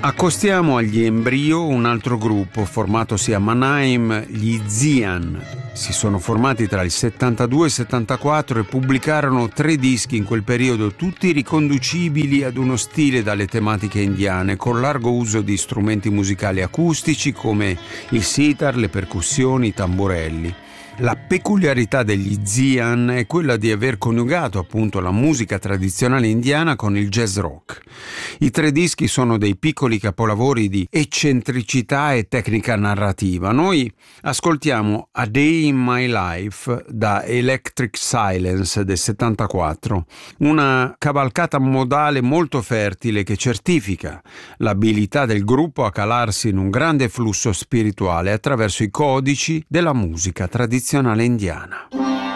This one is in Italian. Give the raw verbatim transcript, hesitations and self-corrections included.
Accostiamo agli Embryo un altro gruppo formatosi a Mannheim, gli Zian. Si sono formati tra il settantadue e il settantaquattro e pubblicarono tre dischi in quel periodo, tutti riconducibili ad uno stile dalle tematiche indiane, con largo uso di strumenti musicali acustici come il sitar, le percussioni, i tamburelli. La peculiarità degli Zian è quella di aver coniugato appunto la musica tradizionale indiana con il jazz rock. I tre dischi sono dei piccoli capolavori di eccentricità e tecnica narrativa. Noi ascoltiamo A Day in My Life da Electric Silence del settantaquattro, una cavalcata modale molto fertile che certifica l'abilità del gruppo a calarsi in un grande flusso spirituale attraverso i codici della musica tradizionale indiana.